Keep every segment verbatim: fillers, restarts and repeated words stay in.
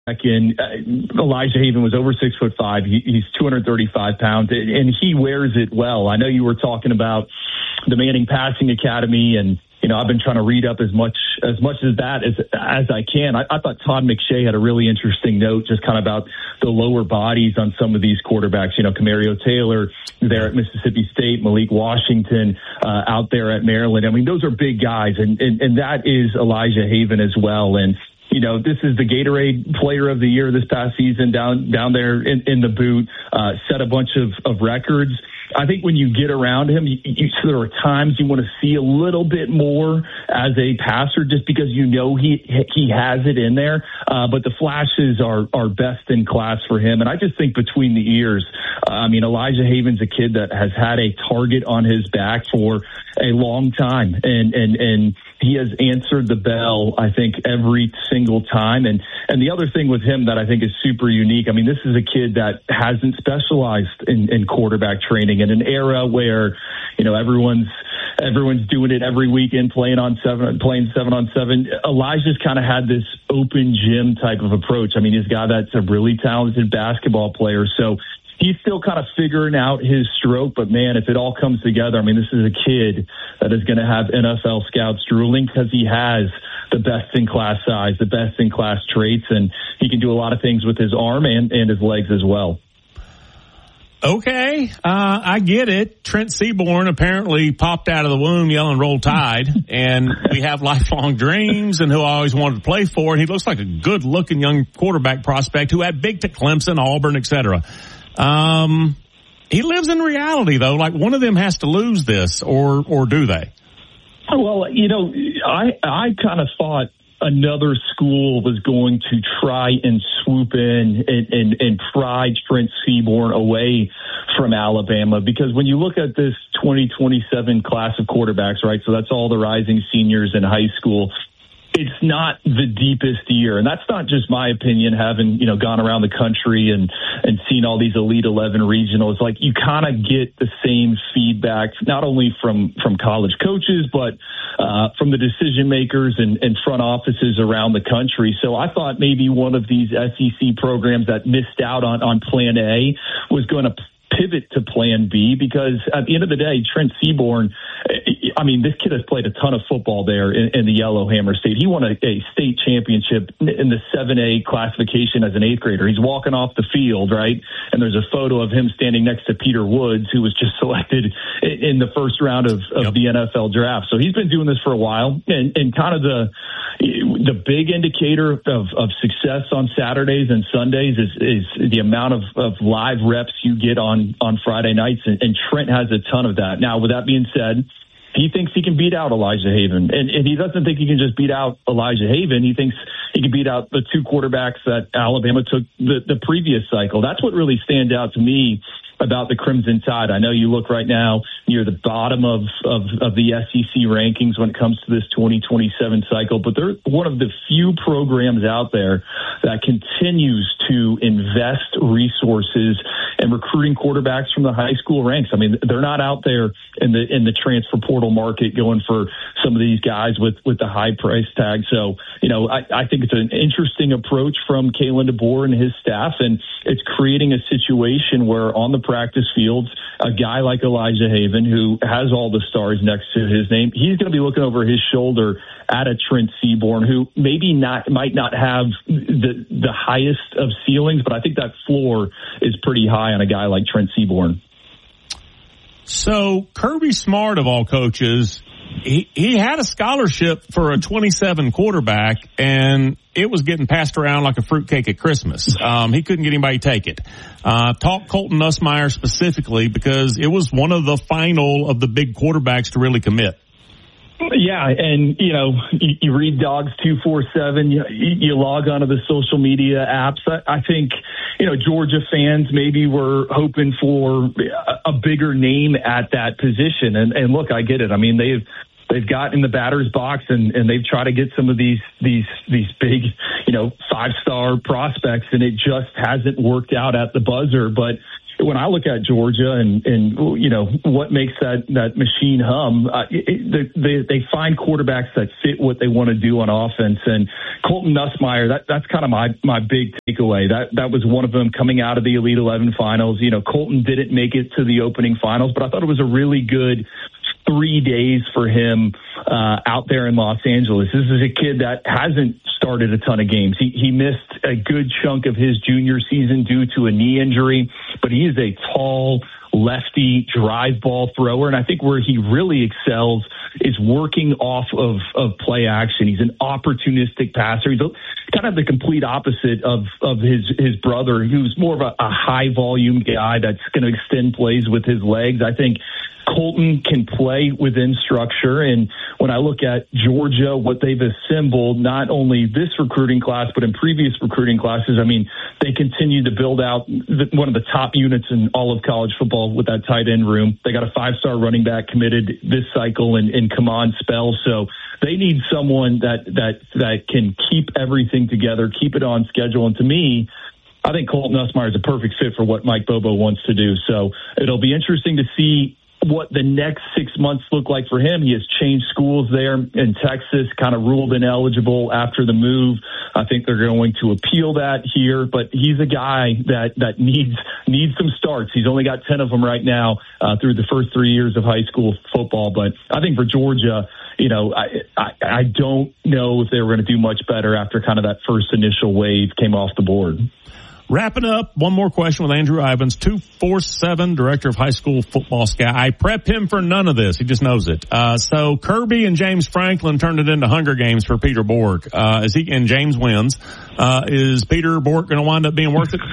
And uh, Elijah Haven was over six foot five. He, he's two hundred thirty-five pounds, and he wears it well. I know you were talking about the Manning Passing Academy, and you know I've been trying to read up as much as much as that as as I can. I, I thought Todd McShay had a really interesting note, just kind of about the lower bodies on some of these quarterbacks. You know, Camario Taylor there at Mississippi State, Malik Washington uh, out there at Maryland. I mean, those are big guys, and and, and that is Elijah Haven as well. And you know, this is the Gatorade Player of the Year this past season down down there in, in the boot, uh, set a bunch of, of records. I think when you get around him, you, you, there are times you want to see a little bit more as a passer just because you know he he has it in there. Uh, but the flashes are, are best in class for him. And I just think between the ears, uh, I mean, Elijah Haven's a kid that has had a target on his back for a long time. And, and, and he has answered the bell, I think, every single time. And, and the other thing with him that I think is super unique, I mean, this is a kid that hasn't specialized in, in quarterback training in an era where, you know, everyone's, everyone's doing it every weekend, playing on seven, playing seven on seven. Elijah's kind of had this open gym type of approach. I mean, he's a guy that's a really talented basketball player. So he's still kind of figuring out his stroke, but man, if it all comes together, I mean, this is a kid that is going to have N F L scouts drooling because he has the best in class size, the best in class traits, and he can do a lot of things with his arm and, and his legs as well. Okay, uh, I get it. Trent Seaborn apparently popped out of the womb yelling Roll Tide, and we have lifelong dreams and who I always wanted to play for, and he looks like a good-looking young quarterback prospect who had big to Clemson, Auburn, et cetera. Um, he lives in reality, though. Like, one of them has to lose this, or or do they? Well, you know, I I kind of thought another school was going to try and swoop in and, and, and pry Trent Seaborn away from Alabama, because when you look at this twenty twenty-seven class of quarterbacks, right, so that's all the rising seniors in high school, it's not the deepest year. And that's not just my opinion, having, you know, gone around the country and, and seen all these Elite eleven regionals. Like, you kind of get the same feedback, not only from, from college coaches, but uh, from the decision makers and, and front offices around the country. So I thought maybe one of these S E C programs that missed out on, on plan A was going to pivot to plan B, because at the end of the day, Trent Seaborn, I mean, this kid has played a ton of football there in, in the Yellowhammer State. He won a, a state championship in the seven A classification as an eighth grader. He's walking off the field, right? And there's a photo of him standing next to Peter Woods, who was just selected in the first round of, of yep. the N F L draft. So he's been doing this for a while, and, and kind of the the big indicator of, of success on Saturdays and Sundays is, is the amount of, of live reps you get on, on Friday nights, and, and Trent has a ton of that. Now, with that being said, he thinks he can beat out Elijah Haven, and, and he doesn't think he can just beat out Elijah Haven. He thinks he can beat out the two quarterbacks that Alabama took the, the previous cycle. That's what really stands out to me about the Crimson Tide. I know you look right now near the bottom of, of, of the S E C rankings when it comes to this twenty twenty-seven cycle, but they're one of the few programs out there that continues to invest resources in recruiting quarterbacks from the high school ranks. I mean, they're not out there in the in the transfer portal market going for some of these guys with, with the high price tag. So, you know, I, I think it's an interesting approach from Kalen DeBoer and his staff, and it's creating a situation where on the practice fields, a guy like Elijah Haven, who has all the stars next to his name, he's going to be looking over his shoulder at a Trent Seaborn, who maybe not might not have the the highest of ceilings, but I think that floor is pretty high on a guy like Trent Seaborn. So Kirby Smart, of all coaches, he, he had a scholarship for a twenty-seven quarterback, and it was getting passed around like a fruitcake at Christmas. Um, he couldn't get anybody to take it. Uh, talk Colton Nussmeier specifically, because it was one of the final of the big quarterbacks to really commit. Yeah, and, you know, you, you read Dogs two forty-seven, you, you log onto the social media apps. I, I think, you know, Georgia fans maybe were hoping for a, a bigger name at that position. And, and look, I get it. I mean, they've they've got in the batter's box, and, and they've tried to get some of these these these big, you know, five-star prospects, and it just hasn't worked out at the buzzer. But when I look at Georgia and, and you know, what makes that, that machine hum, uh, it, they, they find quarterbacks that fit what they want to do on offense. And Colton Nussmeier, that, that's kind of my, my big takeaway. That, that was one of them coming out of the Elite eleven finals. You know, Colton didn't make it to the opening finals, but I thought it was a really good three days for him uh, out there in Los Angeles. This is a kid that hasn't started a ton of games. He, he missed a good chunk of his junior season due to a knee injury, but he is a tall, lefty drive ball thrower. And I think where he really excels is working off of, of play action. He's an opportunistic passer. He's a, kind of the complete opposite of, of his, his brother, who's more of a, a high volume guy that's going to extend plays with his legs. I think Colton can play within structure. And when I look at Georgia, what they've assembled, not only this recruiting class, but in previous recruiting classes, I mean, they continue to build out the, one of the top units in all of college football with that tight end room. They got a five-star running back committed this cycle in, in Kamon Spell. So they need someone that, that, that can keep everything together, keep it on schedule. And to me, I think Colton Nussmeier is a perfect fit for what Mike Bobo wants to do. So it'll be interesting to see what the next six months look like for him. He has changed schools there in Texas, kind of ruled ineligible after the move. I think they're going to appeal that here, but he's a guy that, that needs, needs some starts. He's only got ten of them right now uh, through the first three years of high school football. But I think for Georgia, you know, I, I, I don't know if they were going to do much better after kind of that first initial wave came off the board. Wrapping up, one more question with Andrew Ivins, two forty-seven, Director of High School Football Scout. I prep him for none of this. He just knows it. Uh, so Kirby and James Franklin turned it into Hunger Games for Peter Bork. Uh, is he, and James wins. Uh, is Peter Bork going to wind up being worth it?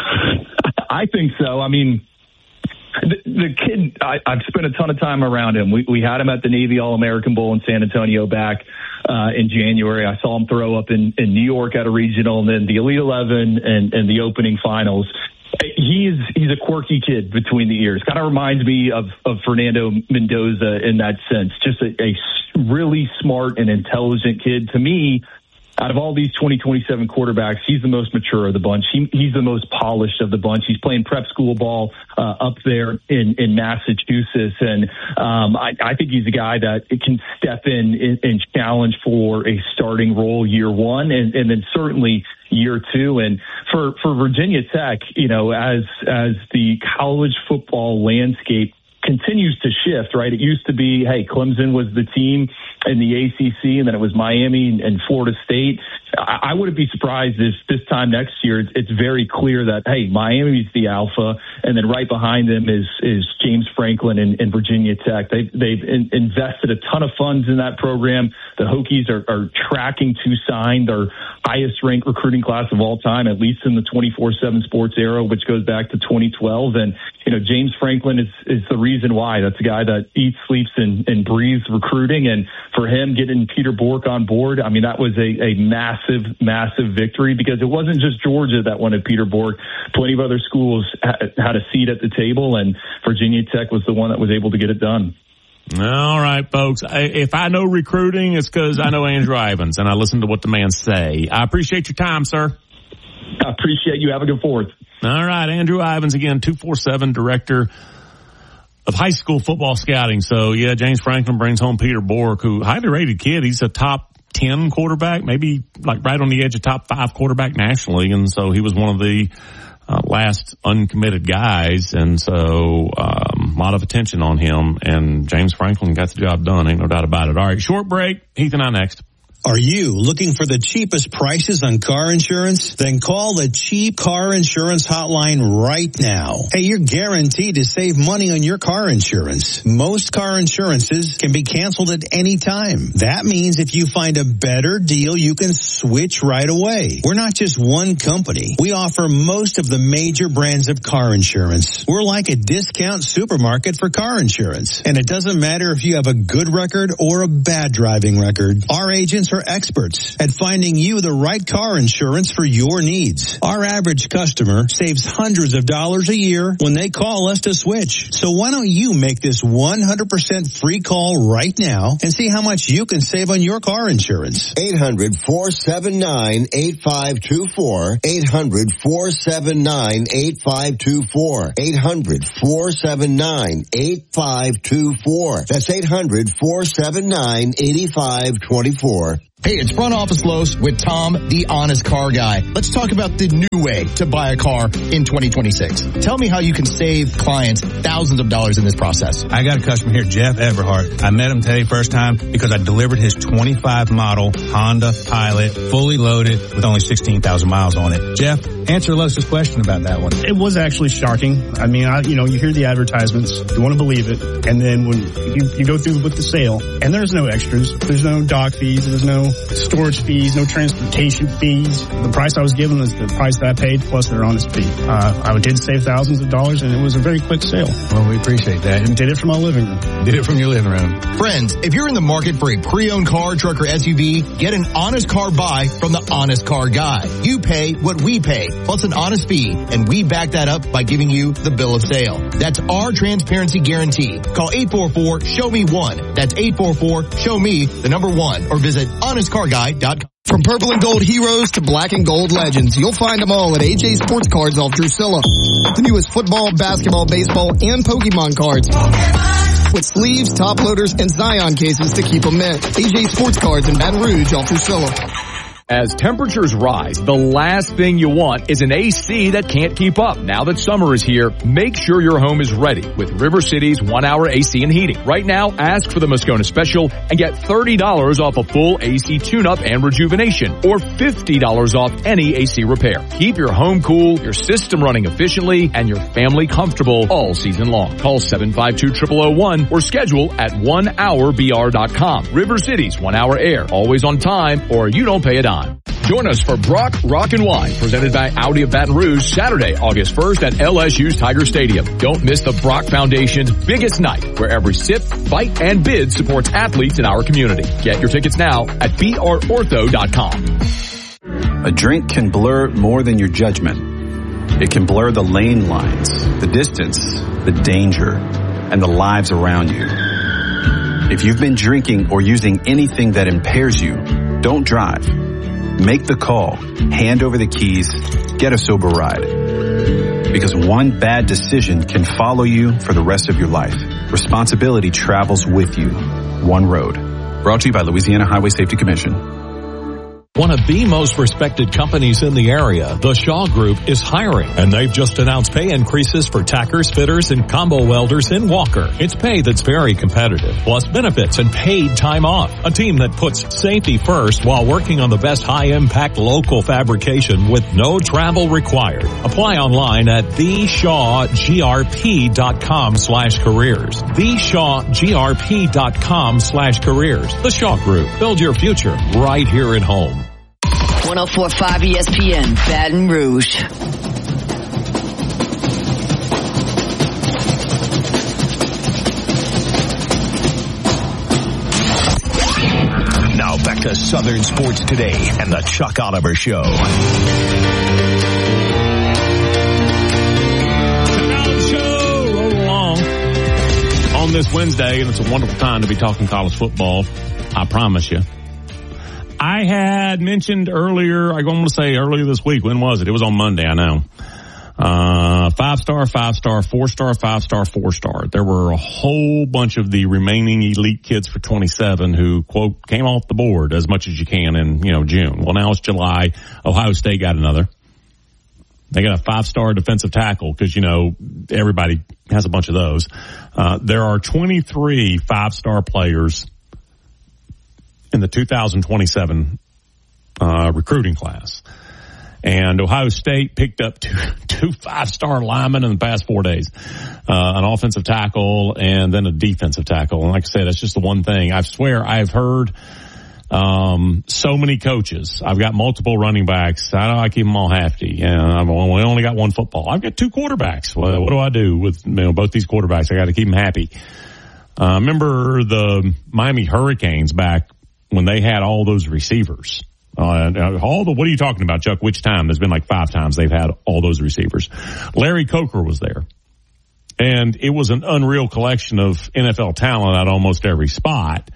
I think so. I mean, the, the kid, I, I've spent a ton of time around him. We, we had him at the Navy All-American Bowl in San Antonio back Uh, in January. I saw him throw up in, in New York at a regional, and then the Elite eleven and, and the opening finals. He's he's a quirky kid between the ears. Kind of reminds me of, of Fernando Mendoza in that sense. Just a, a really smart and intelligent kid. To me, out of all these twenty twenty-seven quarterbacks, he's the most mature of the bunch. He, he's the most polished of the bunch. He's playing prep school ball uh, up there in, in Massachusetts. And um, I, I think he's a guy that can step in and, and challenge for a starting role year one and, and then certainly year two. And for, for Virginia Tech, you know, as as the college football landscape continues to shift, right? It used to be, hey, Clemson was the team in the A C C, and then it was Miami and Florida State. I, I wouldn't be surprised if this time next year it's, it's very clear that, hey, Miami's the alpha, and then right behind them is is James Franklin and, and Virginia Tech. They've, they've in, invested a ton of funds in that program. The Hokies are, are tracking to sign their highest-ranked recruiting class of all time, at least in the twenty-four seven Sports era, which goes back to twenty twelve. And, you know, James Franklin is, is the reason why. That's a guy that eats, sleeps, and, and breathes recruiting. And for him getting Peter Bork on board, I mean, that was a, a massive, massive victory because it wasn't just Georgia that wanted Peter Bork. Plenty of other schools had a seat at the table, and Virginia Tech was the one that was able to get it done. All right, folks. If I know recruiting, it's because I know Andrew Ivins, and I listen to what the man say. I appreciate your time, sir. I appreciate you. Have a good fourth. All right, Andrew Ivins again, two forty-seven, Director of High School Football Scouting. So, yeah, James Franklin brings home Peter Bork, who highly rated kid. He's a top ten quarterback, maybe like right on the edge of top five quarterback nationally. And so he was one of the uh, last uncommitted guys. And so um, a lot of attention on him. And James Franklin got the job done. Ain't no doubt about it. All right, short break. Heath and I next. Are you looking for the cheapest prices on car insurance? Then call the Cheap Car Insurance Hotline right now. Hey, you're guaranteed to save money on your car insurance. Most car insurances can be canceled at any time. That means if you find a better deal, you can switch right away. We're not just one company. We offer most of the major brands of car insurance. We're like a discount supermarket for car insurance. And it doesn't matter if you have a good record or a bad driving record. Our agents Insurance are experts at finding you the right car insurance for your needs. Our average customer saves hundreds of dollars a year when they call us to switch. So why don't you make this one hundred percent free call right now and see how much you can save on your car insurance? eight hundred, four seven nine, eight five two four. eight hundred, four seven nine, eight five two four. eight hundred, four seven nine, eight five two four. That's eight hundred, four seven nine, eight five two four. Hey, it's Front Office Los with Tom, the Honest Car Guy. Let's talk about the new way to buy a car in twenty twenty-six. Tell me how you can save clients thousands of dollars in this process. I got a customer here, Jeff Everhart. I met him today first time because I delivered his twenty-five model Honda Pilot, fully loaded with only sixteen thousand miles on it. Jeff, answer Los's question about that one. It was actually shocking. I mean, I, you know, you hear the advertisements, you want to believe it, and then when you, you go through with the sale, and there's no extras, there's no dock fees, there's no storage fees, no transportation fees. The price I was given is the price that I paid plus their honest fee. Uh, I did save thousands of dollars, and it was a very quick sale. Well, we appreciate that. And did it from my living room. Did it from your living room. Friends, if you're in the market for a pre-owned car, truck, or S U V, get an honest car buy from the Honest Car Guy. You pay what we pay, plus an honest fee, and we back that up by giving you the bill of sale. That's our transparency guarantee. Call eight four four, show me one. That's eight four four, show me the number one, or visit honest car guy dot com. From purple and gold heroes to black and gold legends, you'll find them all at A J Sports Cards off Drusilla. The newest football, basketball, baseball, and Pokemon cards. With sleeves, top loaders, and Zion cases to keep them mint. A J Sports Cards in Baton Rouge off Drusilla. As temperatures rise, the last thing you want is an A C that can't keep up. Now that summer is here, make sure your home is ready with River City's one-hour A C and heating. Right now, ask for the Moscona Special and get thirty dollars off a full A C tune-up and rejuvenation, or fifty dollars off any A C repair. Keep your home cool, your system running efficiently, and your family comfortable all season long. Call seven five two, zero zero zero one or schedule at one hour b r dot com. River City's one-hour air, always on time, or you don't pay a dime. Join us for Brock Rock and Wine, presented by Audi of Baton Rouge, Saturday, August first at L S U's Tiger Stadium. Don't miss the Brock Foundation's biggest night, where every sip, bite, and bid supports athletes in our community. Get your tickets now at b r ortho dot com. A drink can blur more than your judgment. It can blur the lane lines, the distance, the danger, and the lives around you. If you've been drinking or using anything that impairs you, don't drive. Make the call, hand over the keys, get a sober ride. Because one bad decision can follow you for the rest of your life. Responsibility travels with you. One road. Brought to you by Louisiana Highway Safety Commission. One of the most respected companies in the area, the Shaw Group, is hiring, and they've just announced pay increases for tackers, fitters, and combo welders in Walker. It's pay that's very competitive, plus benefits and paid time off. A team that puts safety first while working on the best high-impact local fabrication with no travel required. Apply online at the shaw g r p dot com slash careers. the shaw g r p dot com slash careers. The Shaw Group. Build your future right here at home. one oh four point five E S P N, Baton Rouge. Now back to Southern Sports Today and the Chuck Oliver Show. Show roll along on this Wednesday, and it's a wonderful time to be talking college football. I promise you. I had mentioned earlier, I'm going to say earlier this week, when was it? It was on Monday, I know. Uh, five star, five star, four star, five star, four star. There were a whole bunch of the remaining elite kids for twenty-seven who, quote, came off the board as much as you can in, you know, June. Well, now it's July. Ohio State got another. They got a five star defensive tackle because, you know, everybody has a bunch of those. Uh, there are twenty-three five star players in the two thousand twenty-seven uh, recruiting class. And Ohio State picked up two, two five-star linemen in the past four days. Uh, an offensive tackle and then a defensive tackle. And like I said, that's just the one thing. I swear I've heard um, so many coaches. I've got multiple running backs. I know I keep them all hefty. Yeah, I'm, we only got one football. I've got two quarterbacks. Well, what do I do with, you know, both these quarterbacks? I got to keep them happy. Uh, remember the Miami Hurricanes back when they had all those receivers. Uh, all the, what are you talking about, Chuck? Which time? There's been like five times they've had all those receivers. Larry Coker was there. And it was an unreal collection of N F L talent at almost every spot.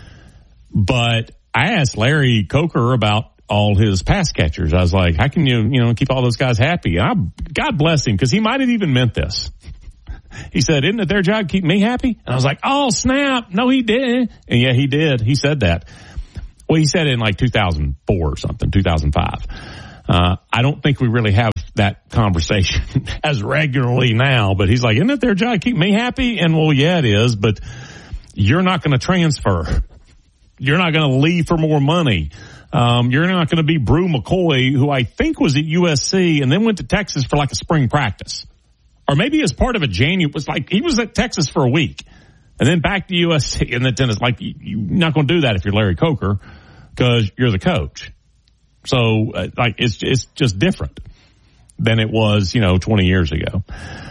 But I asked Larry Coker about all his pass catchers. I was like, how can you, you know, keep all those guys happy? And I, God bless him, because he might have even meant this. He said, isn't it their job to keep me happy? And I was like, oh, snap. No, he didn't. And yeah, he did. He said that. Well, he said it in like two thousand four or something, two thousand five. Uh, I don't think we really have that conversation as regularly now, but he's like, isn't it their job to keep me happy? And well, yeah, it is, but you're not going to transfer. You're not going to leave for more money. Um, you're not going to be Brew McCoy, who I think was at U S C and then went to Texas for like a spring practice. Or maybe as part of a January, it was like he was at Texas for a week and then back to U S C. And then it's like, you, you're not going to do that if you're Larry Coker because you're the coach. So, uh, like, it's, it's just different than it was, you know, twenty years ago.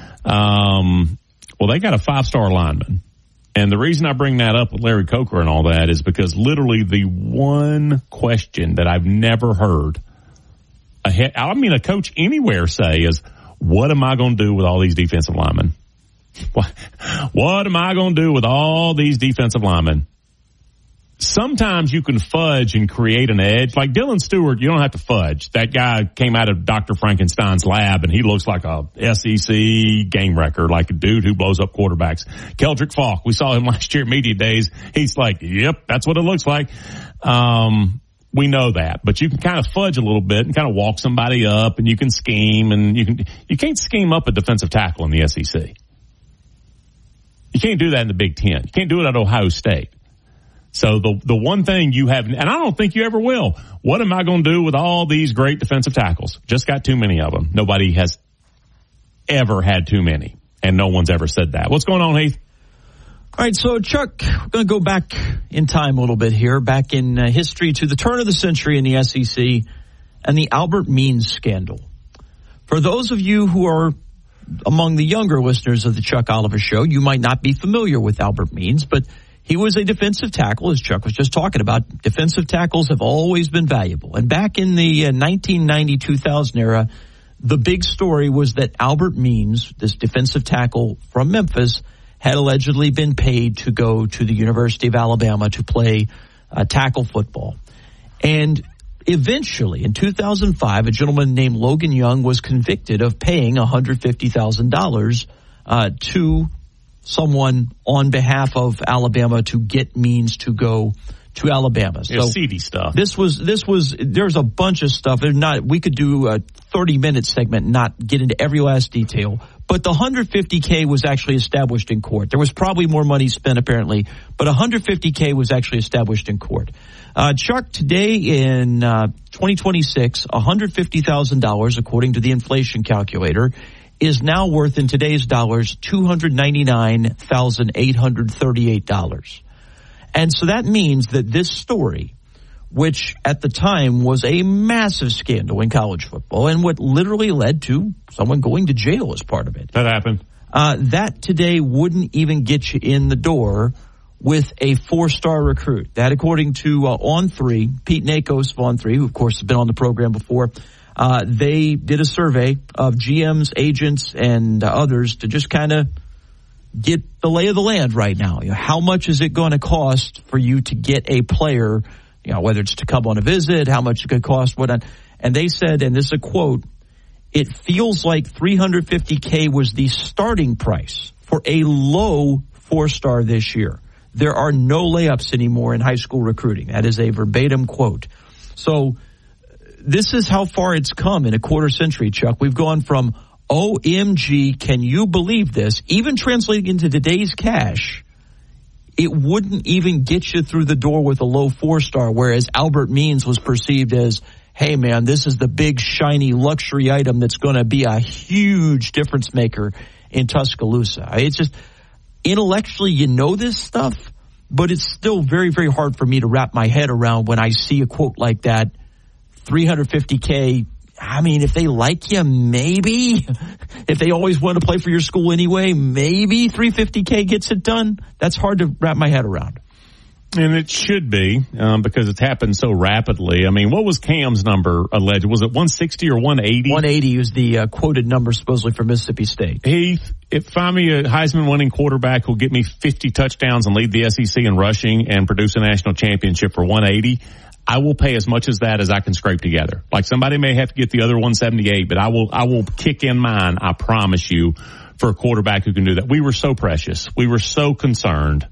Um, well, they got a five-star lineman. And the reason I bring that up with Larry Coker and all that is because literally the one question that I've never heard, a head, I mean, a coach anywhere say is, what am I going to do with all these defensive linemen? What, what am I going to do with all these defensive linemen? Sometimes you can fudge and create an edge. Like Dylan Stewart, you don't have to fudge. That guy came out of Doctor Frankenstein's lab, and he looks like a S E C game wrecker, like a dude who blows up quarterbacks. Keldrick Falk, we saw him last year at Media Days. He's like, yep, that's what it looks like. Um, we know that. But you can kind of fudge a little bit and kind of walk somebody up, and you can scheme, and you can you can't scheme up a defensive tackle in the S E C. You can't do that in the Big Ten. You can't do it at Ohio State. So the the one thing you have, and I don't think you ever will, what am I going to do with all these great defensive tackles? Just got too many of them. Nobody has ever had too many, and no one's ever said that. What's going on, Heath? All right, so Chuck, we're going to go back in time a little bit here, back in uh, history to the turn of the century in the S E C and the Albert Means scandal. For those of you who are among the younger listeners of the Chuck Oliver Show, you might not be familiar with Albert Means, but he was a defensive tackle, as Chuck was just talking about. Defensive tackles have always been valuable. And back in the uh, nineteen ninety two thousand era, the big story was that Albert Means, this defensive tackle from Memphis, had allegedly been paid to go to the University of Alabama to play uh, tackle football. And eventually, in two thousand five, a gentleman named Logan Young was convicted of paying one hundred fifty thousand dollars uh, to someone on behalf of Alabama to get Means to go to Alabama. So yeah, seedy stuff. This was, this was, there's a bunch of stuff. There's not, we could do a thirty minute segment, not get into every last detail. But the one hundred fifty K was actually established in court. There was probably more money spent apparently, but one hundred fifty K was actually established in court. Uh, Chuck, today in uh, twenty twenty-six, one hundred fifty thousand dollars, according to the inflation calculator, is now worth in today's dollars two hundred ninety-nine thousand eight hundred thirty-eight dollars. And so that means that this story, which at the time was a massive scandal in college football and what literally led to someone going to jail as part of it. That happened. Uh, that today wouldn't even get you in the door with a four-star recruit. That, according to uh, On three, Pete Nakos of On three, who of course has been on the program before, Uh, they did a survey of G Ms, agents, and uh, others to just kind of get the lay of the land right now. You know, how much is it going to cost for you to get a player, you know, whether it's to come on a visit, how much it could cost, what not. And they said, and this is a quote, it feels like three hundred fifty K was the starting price for a low four-star this year. There are no layups anymore in high school recruiting. That is a verbatim quote. So this is how far it's come in a quarter century, Chuck. We've gone from, O M G, can you believe this? Even translating into today's cash, it wouldn't even get you through the door with a low four-star, whereas Albert Means was perceived as, hey, man, this is the big, shiny luxury item that's going to be a huge difference maker in Tuscaloosa. It's just, intellectually, you know this stuff, but it's still very, very hard for me to wrap my head around when I see a quote like that. three hundred fifty K, I mean, if they like you, maybe. If they always want to play for your school anyway, maybe three hundred fifty K gets it done. That's hard to wrap my head around. And it should be, um, because it's happened so rapidly. I mean, what was Cam's number alleged? Was it one sixty or one eighty? one eighty is the uh, quoted number supposedly for Mississippi State. Heath, if find me a Heisman winning quarterback who'll get me fifty touchdowns and lead the S E C in rushing and produce a national championship for one eighty, I will pay as much as that as I can scrape together. Like somebody may have to get the other one seventy-eight, but I will, I will kick in mine. I promise you, for a quarterback who can do that. We were so precious. We were so concerned.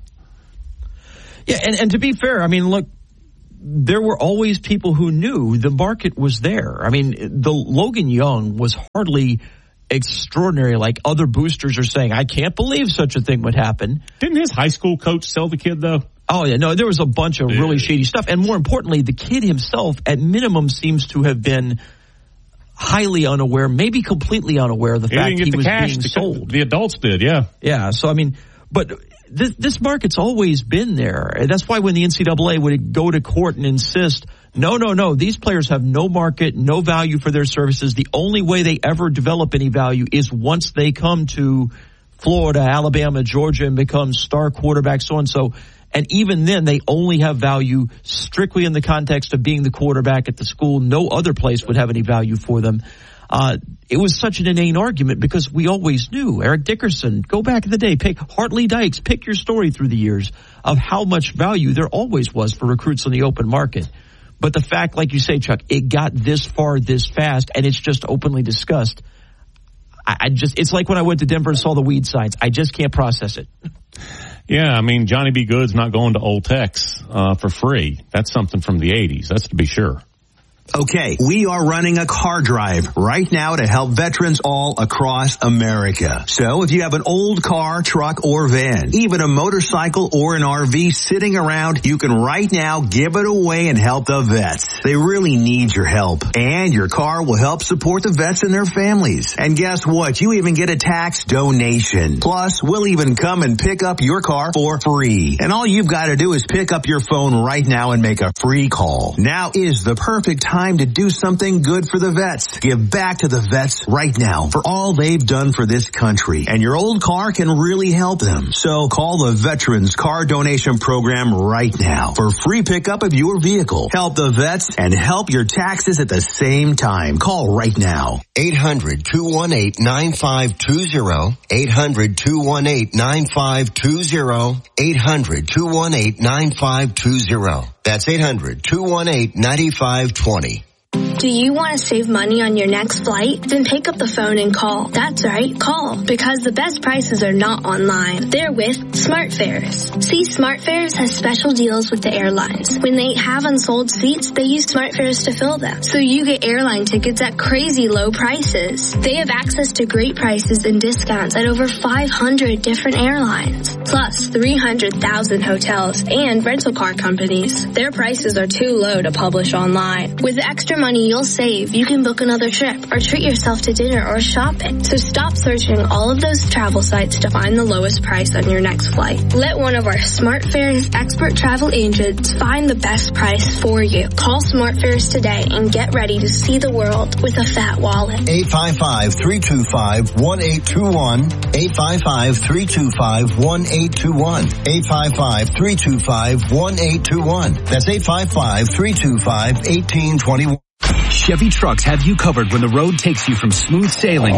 Yeah, and, and to be fair, I mean, look, there were always people who knew the market was there. I mean, the Logan Young was hardly extraordinary like other boosters are saying. I can't believe such a thing would happen. Didn't his high school coach sell the kid, though? Oh, yeah. No, there was a bunch of really shady stuff. And more importantly, the kid himself, at minimum, seems to have been highly unaware, maybe completely unaware of the he fact didn't get he the was cash being to sold. The adults did, yeah. Yeah, so I mean, but this, this market's always been there. That's why when the N C double A would go to court and insist, no, no, no, these players have no market, no value for their services. The only way they ever develop any value is once they come to Florida, Alabama, Georgia, and become star quarterback, so-and-so. And even then, they only have value strictly in the context of being the quarterback at the school. No other place would have any value for them. Uh, it was such an inane argument because we always knew. Eric Dickerson, go back in the day, pick Hartley Dykes, pick your story through the years of how much value there always was for recruits in the open market. But the fact, like you say, Chuck, it got this far this fast and it's just openly discussed. I, I just, it's like when I went to Denver and saw the weed signs. I just can't process it. Yeah, I mean, Johnny B. Good's not going to Old Tex uh, for free. That's something from the eighties. That's to be sure. Okay, we are running a car drive right now to help veterans all across America. So if you have an old car, truck, or van, even a motorcycle or an R V sitting around, you can right now give it away and help the vets. They really need your help. And your car will help support the vets and their families. And guess what? You even get a tax donation. Plus, we'll even come and pick up your car for free. And all you've got to do is pick up your phone right now and make a free call. Now is the perfect time to do something good for the vets. Give back to the vets right now for all they've done for this country. And your old car can really help them. So call the Veterans Car Donation Program right now for free pickup of your vehicle. Help the vets and help your taxes at the same time. Call right now. eight hundred, two one eight, nine five two zero. eight hundred, two one eight, nine five two zero. eight hundred, two one eight, nine five two zero. That's eight hundred, two one eight, nine five two zero. Do you want to save money on your next flight? Then pick up the phone and call. That's right, call. Because the best prices are not online. They're with SmartFares. See, SmartFares has special deals with the airlines. When they have unsold seats, they use SmartFares to fill them. So you get airline tickets at crazy low prices. They have access to great prices and discounts at over five hundred different airlines. Plus three hundred thousand hotels and rental car companies. Their prices are too low to publish online. With the extra money you'll save, you can book another trip or treat yourself to dinner or shopping. So stop searching all of those travel sites to find the lowest price on your next flight. Let one of our SmartFares expert travel agents find the best price for you. Call SmartFares today and get ready to see the world with a fat wallet. eight five five, three two five, one eight two one. eight five five, three two five, one eight two one. eight five five, three two five, one eight two one. That's eight five five, three two five, one eight two one. Chevy trucks have you covered when the road takes you from smooth sailing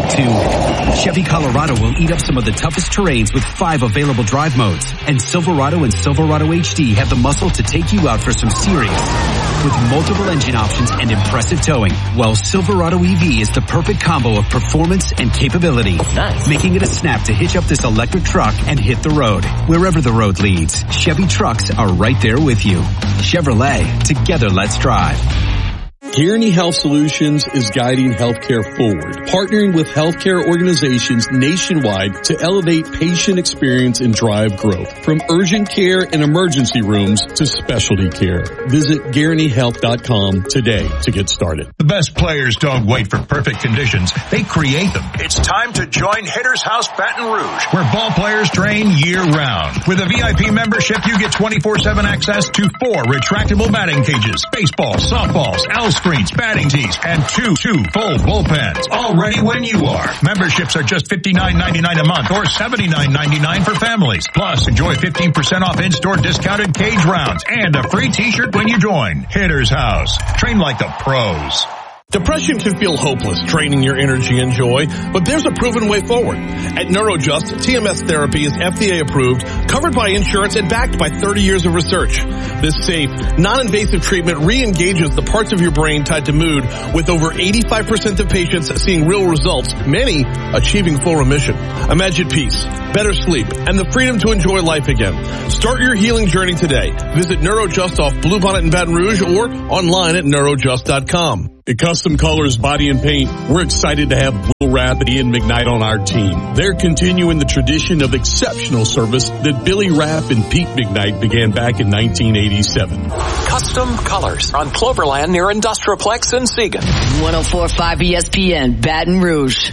to Chevy Colorado will eat up some of the toughest terrains with five available drive modes. And Silverado and Silverado H D have the muscle to take you out for some serious. With multiple engine options and impressive towing, well, Silverado E V is the perfect combo of performance and capability. Nice. Making it a snap to hitch up this electric truck and hit the road. Wherever the road leads, Chevy trucks are right there with you. Chevrolet, together let's drive. Guaranty Health Solutions is guiding healthcare forward, partnering with healthcare organizations nationwide to elevate patient experience and drive growth. From urgent care and emergency rooms to specialty care. Visit guaranty health dot com today to get started. The best players don't wait for perfect conditions. They create them. It's time to join Hitter's House Baton Rouge, where ball players train year-round. With a V I P membership, you get twenty-four seven access to four retractable batting cages, baseballs, softballs, Alice screens, batting tees, and two, two full bullpens. All ready when you are. Memberships are just fifty-nine ninety-nine a month or seventy-nine ninety-nine for families. Plus, enjoy fifteen percent off in-store discounted cage rounds and a free t-shirt when you join. Hitter's House. Train like the pros. Depression can feel hopeless, draining your energy and joy, but there's a proven way forward. At NeuroJust, T M S therapy is F D A approved, covered by insurance, and backed by thirty years of research. This safe, non-invasive treatment re-engages the parts of your brain tied to mood, with over eighty-five percent of patients seeing real results, many achieving full remission. Imagine peace, better sleep, and the freedom to enjoy life again. Start your healing journey today. Visit NeuroJust off Bluebonnet in Baton Rouge or online at neurojust dot com. At Custom Colors Body and Paint, we're excited to have Will Rapp and Ian McKnight on our team. They're continuing the tradition of exceptional service that Billy Rapp and Pete McKnight began back in nineteen eighty-seven. Custom Colors on Cloverland near Industrialplex in Siegen. one oh four point five E S P N, Baton Rouge.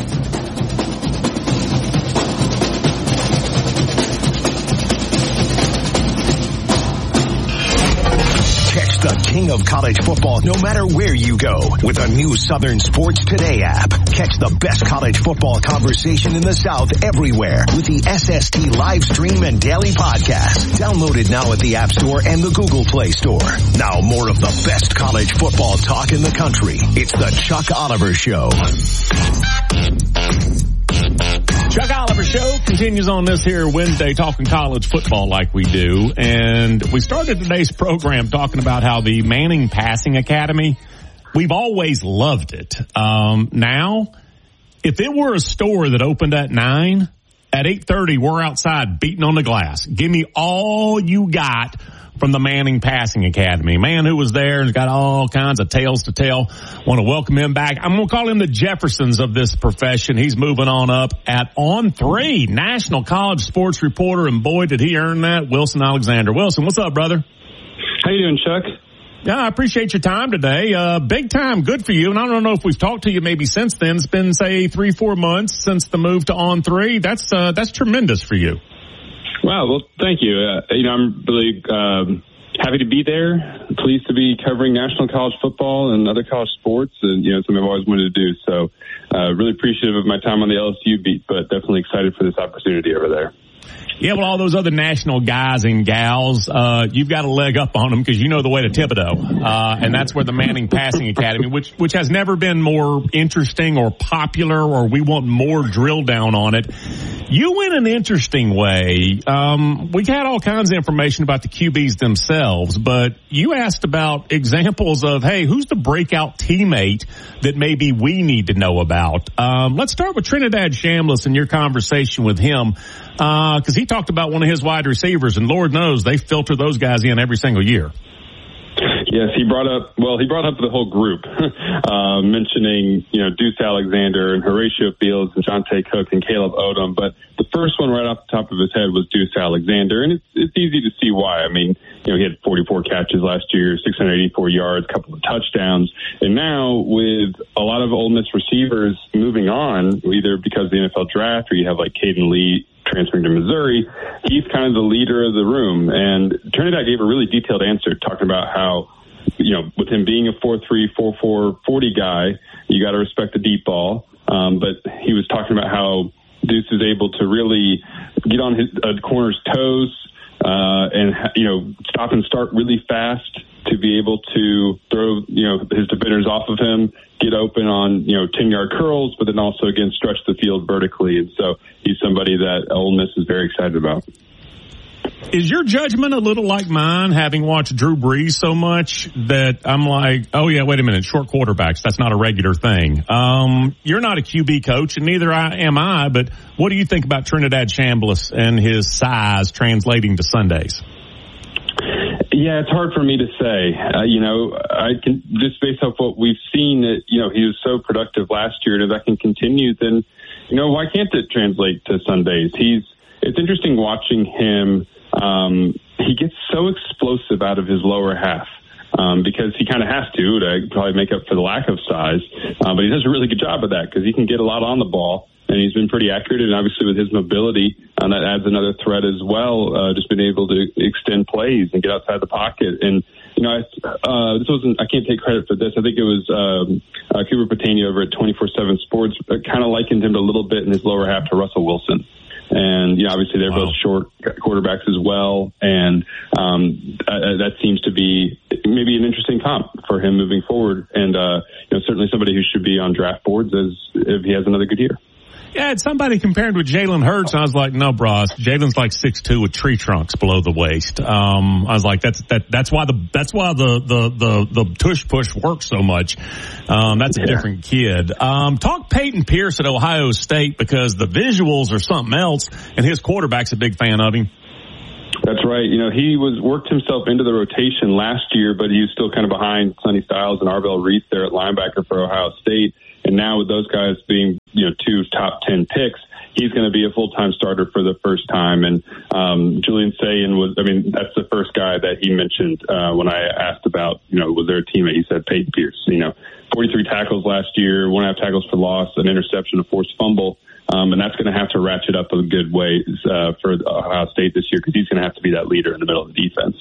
The king of college football, no matter where you go, with a new Southern Sports Today app. Catch the best college football conversation in the South everywhere with the S S T live stream and daily podcast. Downloaded now at the App Store and the Google Play Store. Now more of the best college football talk in the country. It's the Chuck Oliver Show. Chuck Oliver Show continues on this here Wednesday, talking college football like we do. And we started today's program talking about how the Manning Passing Academy, we've always loved it. Um, now, if it were a store that opened at nine, at eight thirty, we're outside beating on the glass. Give me all you got from the Manning Passing Academy. Man who was there and got all kinds of tales to tell. Want to welcome him back. I'm going to call him the Jeffersons of this profession. He's moving on up at On three, national college sports reporter, and boy, did he earn that, Wilson Alexander. Wilson, what's up, brother? How you doing, Chuck? Yeah, I appreciate your time today. Uh, big time, good for you. And I don't know if we've talked to you maybe since then. It's been, say, three, four months since the move to On three. That's, uh, that's tremendous for you. Wow, well, thank you. Uh, you know, I'm really um, happy to be there. Pleased to be covering national college football and other college sports, and you know, something I've always wanted to do. So, uh, really appreciative of my time on the L S U beat, but definitely excited for this opportunity over there. Yeah, well, all those other national guys and gals, uh, you've got a leg up on them because you know the way to Thibodeau. Uh, and that's where the Manning Passing Academy, which, which has never been more interesting or popular, or we want more drill down on it. You went an interesting way. Um, we had all kinds of information about the Q Bs themselves, but you asked about examples of, hey, who's the breakout teammate that maybe we need to know about? Um, let's start with Trinidad Chambliss and your conversation with him. Uh, cause he talked about one of his wide receivers, and Lord knows they filter those guys in every single year. Yes, he brought up, well, he brought up the whole group, uh, mentioning, you know, Deuce Alexander and Horatio Fields and Jonte Cook and Caleb Odom. But the first one right off the top of his head was Deuce Alexander. And it's, it's easy to see why. I mean, you know, he had forty-four catches last year, six hundred eighty-four yards, a couple of touchdowns. And now with a lot of Ole Miss receivers moving on, either because of the N F L draft or you have like Caden Lee transferring to Missouri, he's kind of the leader of the room. And Trinidad gave a really detailed answer talking about how, you know, with him being a four three, four four, forty guy, you got to respect the deep ball. Um, but he was talking about how Deuce is able to really get on his uh, corner's toes uh, and, you know, stop and start really fast to be able to throw, you know, his defenders off of him, get open on, you know, ten-yard curls, but then also, again, stretch the field vertically. And so he's somebody that Ole Miss is very excited about. Is your judgment a little like mine, having watched Drew Brees so much that I'm like, oh, yeah, wait a minute, short quarterbacks, that's not a regular thing. Um, you're not a Q B coach, and neither am I, but what do you think about Trinidad Chambliss and his size translating to Sundays? Yeah, it's hard for me to say. Uh, you know, I can just based off what we've seen that, you know, he was so productive last year, and if that can continue, then, you know, why can't it translate to Sundays? He's, it's interesting watching him. Um, he gets so explosive out of his lower half. Um, because he kind of has to, to probably make up for the lack of size. Uh, but he does a really good job of that because he can get a lot on the ball, and he's been pretty accurate. And obviously with his mobility, um, that adds another threat as well, uh, just being able to extend plays and get outside the pocket. And you know, I, uh, this wasn't, I can't take credit for this. I think it was um, uh, Cooper Patania over at twenty-four seven Sports uh, kind of likened him a little bit in his lower half to Russell Wilson. And, you know, obviously they're wow. both short quarterbacks as well. And um, uh, that seems to be maybe an interesting comp for him moving forward. And, uh, you know, certainly somebody who should be on draft boards as if he has another good year. Yeah, it's somebody compared with Jalen Hurts. I was like, no, bro, Jalen's like six two with tree trunks below the waist. Um, I was like, that's that. That's why the that's why the the the, the tush push works so much. Um, that's a yeah. different kid. Um, talk Peyton Pierce at Ohio State because the visuals are something else, and his quarterback's a big fan of him. That's right. You know, he was worked himself into the rotation last year, but he was still kind of behind Sonny Styles and Arvell Reese there at linebacker for Ohio State. And now with those guys being, you know, two top ten picks, he's going to be a full-time starter for the first time. And um, Julian Sayin was, I mean, that's the first guy that he mentioned uh, when I asked about, you know, was there a teammate? He said Peyton Pierce. You know, forty-three tackles last year, one and a half tackles for loss, an interception, a forced fumble. Um, and that's going to have to ratchet up a good way uh, for Ohio State this year because he's going to have to be that leader in the middle of the defense.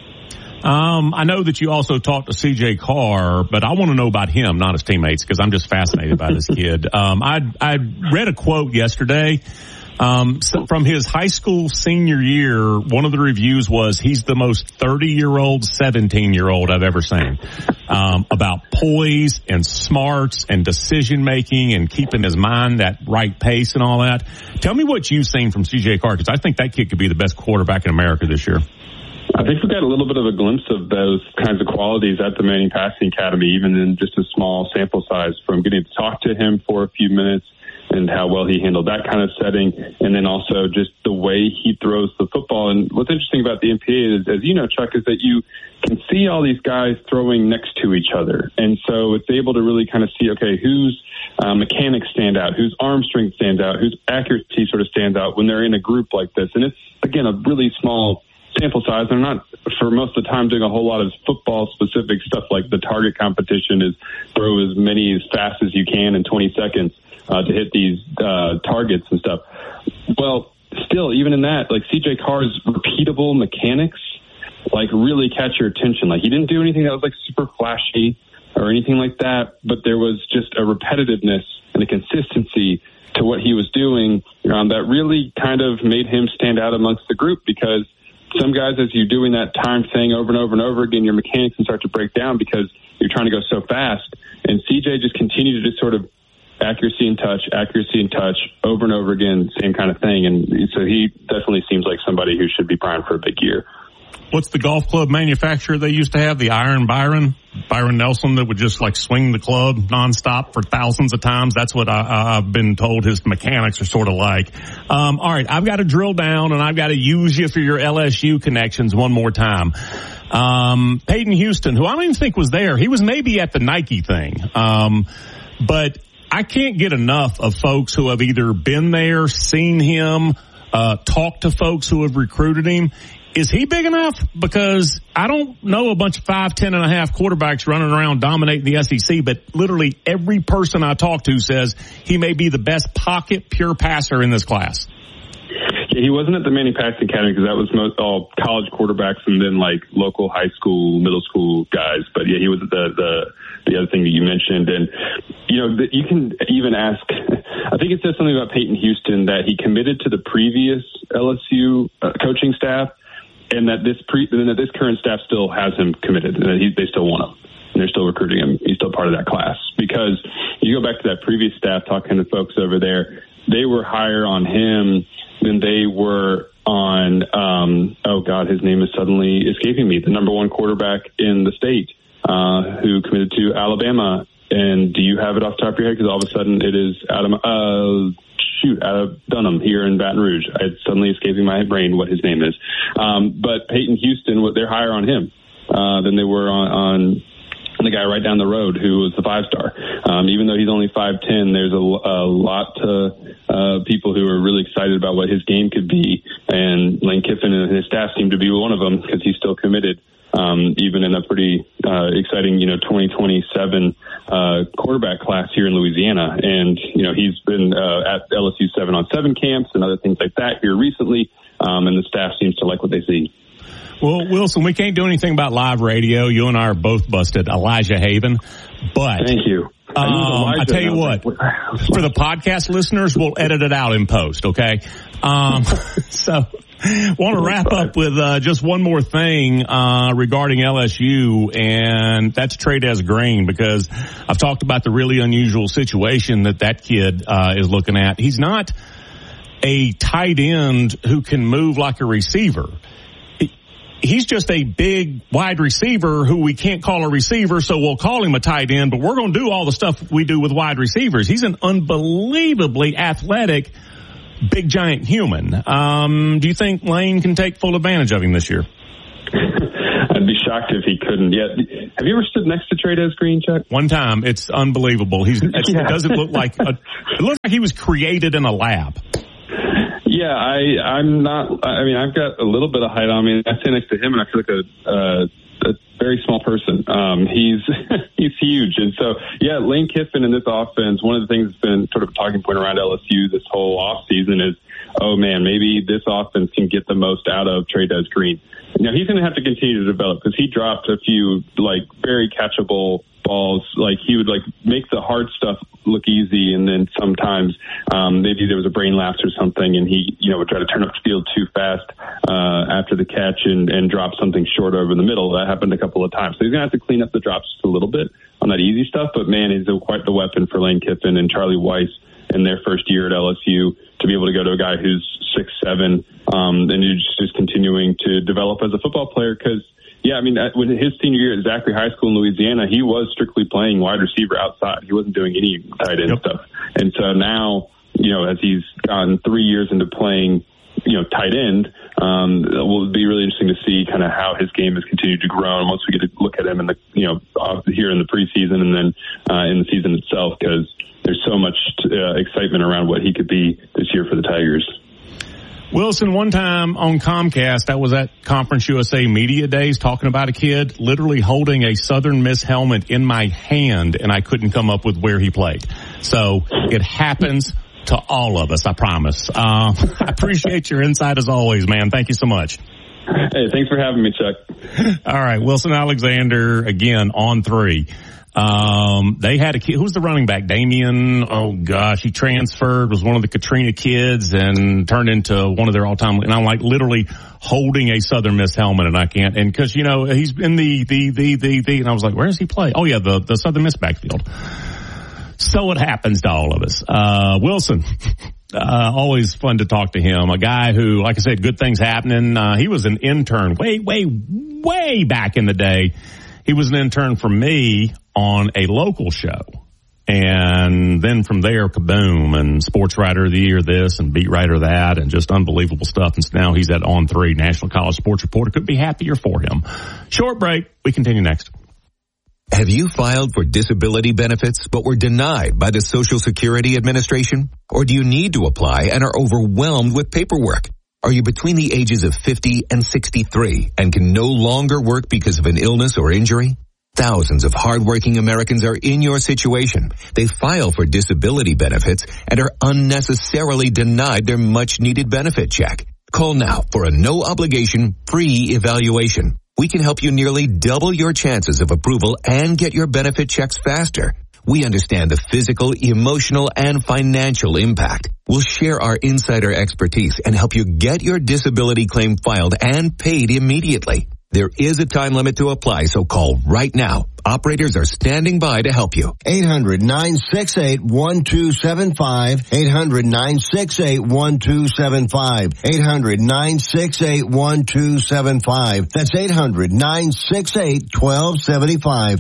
Um, I know that you also talked to C J Carr, but I want to know about him, not his teammates, because I'm just fascinated by this kid. Um, I I read a quote yesterday um, from his high school senior year. One of the reviews was he's the most thirty-year-old, seventeen-year-old I've ever seen. Um, about poise and smarts and decision making and keeping his mind at right pace and all that. Tell me what you've seen from C J Carr, because I think that kid could be the best quarterback in America this year. I think we got a little bit of a glimpse of those kinds of qualities at the Manning Passing Academy, even in just a small sample size, from getting to talk to him for a few minutes and how well he handled that kind of setting, and then also just the way he throws the football. And what's interesting about the N P A is, as you know, Chuck, is that you can see all these guys throwing next to each other. And so it's able to really kind of see, okay, whose uh, mechanics stand out, whose arm strength stands out, whose accuracy sort of stands out when they're in a group like this. And it's, again, a really small sample size. They're not, for most of the time, doing a whole lot of football-specific stuff like the target competition is throw as many as fast as you can in twenty seconds uh, to hit these uh, targets and stuff. Well, still, even in that, like C J Carr's repeatable mechanics, like really catch your attention. Like he didn't do anything that was like super flashy or anything like that, but there was just a repetitiveness and a consistency to what he was doing um, that really kind of made him stand out amongst the group, because some guys, as you're doing that time thing over and over and over again, your mechanics can start to break down because you're trying to go so fast. And C J just continued to just sort of accuracy and touch, accuracy and touch over and over again, same kind of thing. And so he definitely seems like somebody who should be primed for a big year. What's the golf club manufacturer they used to have? The Iron Byron? Byron Nelson, that would just like swing the club nonstop for thousands of times. That's what I, I've been told his mechanics are sort of like. Um, all right, I've got to drill down and I've got to use you for your L S U connections one more time. Um, Peyton Houston, who I don't even think was there. He was maybe at the Nike thing. Um, but I can't get enough of folks who have either been there, seen him, uh, talked to folks who have recruited him. Is he big enough? Because I don't know a bunch of five, ten and a half quarterbacks running around dominating the S E C, but literally every person I talk to says he may be the best pocket pure passer in this class. Yeah, he wasn't at the Manning Passing Academy because that was most all college quarterbacks and then like local high school, middle school guys. But yeah, he was the the the other thing that you mentioned, and you know you can even ask. I think it says something about Peyton Houston that he committed to the previous L S U uh, coaching staff, and that this pre and that this current staff still has him committed, and that he, they still want him, and they're still recruiting him. He's still part of that class, because you go back to that previous staff talking to folks over there, they were higher on him than they were on, um, oh God, his name is suddenly escaping me, the number one quarterback in the state, uh, who committed to Alabama. And do you have it off the top of your head? Because all of a sudden it is Adam, uh, shoot, out of Dunham here in Baton Rouge. It's suddenly escaping my brain what his name is. Um, but Peyton Houston, they're higher on him, uh, than they were on, on the guy right down the road who was the five-star. Um, even though he's only five ten, there's a, a lot to uh, people who are really excited about what his game could be. And Lane Kiffin and his staff seem to be one of them, because he's still committed, um, even in a pretty uh, exciting, you know, twenty twenty-seven uh, quarterback class here in Louisiana. And, you know, he's been uh, at L S U seven on seven camps and other things like that here recently, um, and the staff seems to like what they see. Well, Wilson, we can't do anything about live radio. You and I are both busted. Elijah Haven. But thank you. I, um, I tell you what, for the podcast listeners, we'll edit it out in post, okay? Um, so want to wrap up with uh, just one more thing uh, regarding L S U, and that's Trey'Dez Green, because I've talked about the really unusual situation that that kid uh, is looking at. He's not a tight end who can move like a receiver. He's just a big wide receiver who we can't call a receiver, so we'll call him a tight end, but we're going to do all the stuff we do with wide receivers. He's an unbelievably athletic, big, giant human. Um, do you think Lane can take full advantage of him this year? I'd be shocked if he couldn't. Yet, have you ever stood next to Trey'Dez Green, Chuck? One time. It's unbelievable. He's, it's, yeah. It doesn't look like a, it looks like he was created in a lab. Yeah, I, I'm not, I mean, I've got a little bit of height on me. I stand next to him and I feel like a, uh, a very small person. Um, he's, he's huge. And so, yeah, Lane Kiffin in this offense, one of the things that's been sort of a talking point around L S U this whole offseason is, oh man, maybe this offense can get the most out of Trey'Dez Green. Now he's going to have to continue to develop because he dropped a few like very catchable balls. Like he would like make the hard stuff look easy, and then sometimes um, maybe there was a brain lapse or something, and he you know would try to turn up the field too fast uh, after the catch and, and drop something short over the middle. That happened a couple of times, so he's going to have to clean up the drops just a little bit on that easy stuff. But man, he's a, quite the weapon for Lane Kiffin and Charlie Weiss in their first year at L S U to be able to go to a guy who's six seven um, and he's just continuing to develop as a football player. Because yeah, I mean, when his senior year at Zachary High School in Louisiana, he was strictly playing wide receiver outside. He wasn't doing any tight end yep. stuff. And so now, you know, as he's gotten three years into playing, you know, tight end, um, it will be really interesting to see kind of how his game has continued to grow. And once we get to look at him in the, you know, here in the preseason and then uh, in the season itself, because there's so much uh, excitement around what he could be this year for the Tigers. Wilson, one time on Comcast, I was at Conference U S A Media Days talking about a kid literally holding a Southern Miss helmet in my hand, and I couldn't come up with where he played. So it happens to all of us, I promise. Uh, I appreciate your insight as always, man. Thank you so much. Hey, thanks for having me, Chuck. All right, Wilson Alexander, again, on three. Um, they had a kid, who's the running back? Damien, oh gosh, he transferred, was one of the Katrina kids and turned into one of their all-time, and I'm like literally holding a Southern Miss helmet, and I can't, and cause you know, he's in the, the, the, the, the, and I was like, where does he play? Oh yeah, the, the Southern Miss backfield. So it happens to all of us. Uh, Wilson, uh, always fun to talk to him. A guy who, like I said, good things happening. Uh, he was an intern way, way, way back in the day. He was an intern for me on a local show. And then from there, kaboom, and sports writer of the year this and beat writer that, and just unbelievable stuff. And now he's at On three, National College Sports Reporter. Couldn't be happier for him. Short break. We continue next. Have you filed for disability benefits but were denied by the Social Security Administration? Or do you need to apply and are overwhelmed with paperwork? Are you between the ages of fifty and sixty-three and can no longer work because of an illness or injury? Thousands of hardworking Americans are in your situation. They file for disability benefits and are unnecessarily denied their much-needed benefit check. Call now for a no-obligation, free evaluation. We can help you nearly double your chances of approval and get your benefit checks faster. We understand the physical, emotional, and financial impact. We'll share our insider expertise and help you get your disability claim filed and paid immediately. There is a time limit to apply, so call right now. Operators are standing by to help you. eight hundred nine six eight one two seven five. eight hundred nine six eight one two seven five. eight hundred nine six eight one two seven five. That's eight hundred nine six eight one two seven five.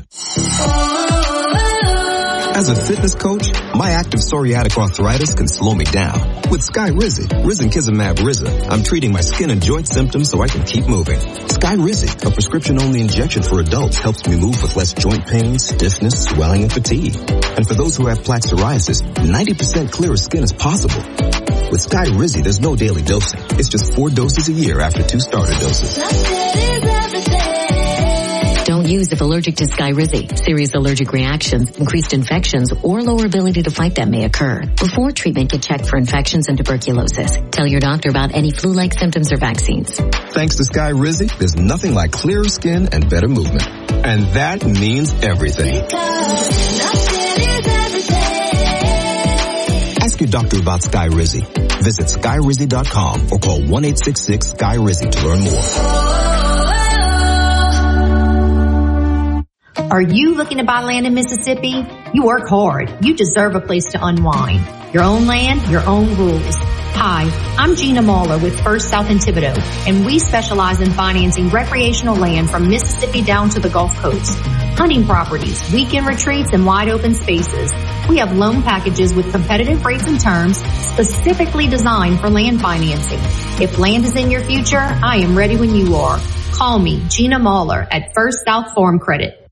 As a fitness coach, my active psoriatic arthritis can slow me down. With Skyrizi, Risankizumab Riza, I'm treating my skin and joint symptoms so I can keep moving. Skyrizi, a prescription-only injection for adults, helps me move with less joint pain, stiffness, swelling, and fatigue. And for those who have plaque psoriasis, ninety percent clearer skin is possible. With Skyrizi, there's no daily dosing. It's just four doses a year after two starter doses. Don't use if allergic to Skyrizi. Serious allergic reactions, increased infections, or lower ability to fight them may occur. Before treatment, get checked for infections and tuberculosis. Tell your doctor about any flu-like symptoms or vaccines. Thanks to Skyrizi, there's nothing like clearer skin and better movement. And that means everything. Ask your doctor about Skyrizi. Visit Skyrizi dot com or call one eight six six Sky Rizzi to learn more. Are you looking to buy land in Mississippi? You work hard. You deserve a place to unwind. Your own land, your own rules. Hi, I'm Gina Mahler with First South in Thibodaux, and we specialize in financing recreational land from Mississippi down to the Gulf Coast. Hunting properties, weekend retreats, and wide open spaces. We have loan packages with competitive rates and terms specifically designed for land financing. If land is in your future, I am ready when you are. Call me, Gina Mahler, at First South Farm Credit.